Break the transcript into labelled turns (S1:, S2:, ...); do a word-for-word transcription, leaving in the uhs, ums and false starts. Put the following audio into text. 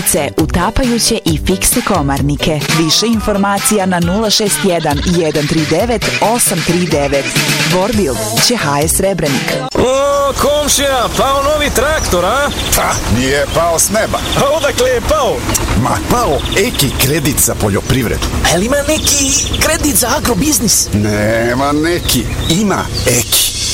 S1: utapajuće i fiksne komarnike. Više informacija na nula šest jedan, jedan tri devet, osam tri devet. Vorbild će ha es Srebrenik.
S2: O, komšija, pao novi traktor, a?
S3: Pa, nije pao s neba.
S2: A odakle je pao?
S3: Ma, pao Eki kredit za poljoprivredu.
S4: A li ima neki kredit za agrobiznis?
S3: Nema neki, ima Eki.